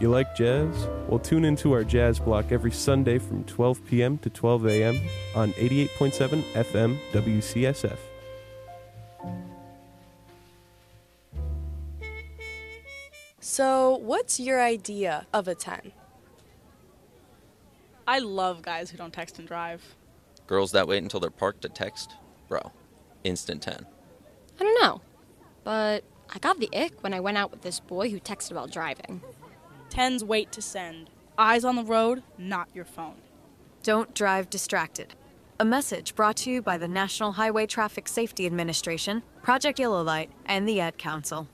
You like jazz? Well, tune into our jazz block every Sunday from 12 p.m. to 12 a.m. on 88.7 FM WCSF. So, what's your idea of a 10? I love guys who don't text and drive. Girls that wait until they're parked to text? Bro, instant 10. I don't know, but I got the ick when I went out with this boy who texted while driving. 10s wait to send. Eyes on the road, not your phone. Don't drive distracted. A message brought to you by the National Highway Traffic Safety Administration, Project Yellow Light, and the Ad Council.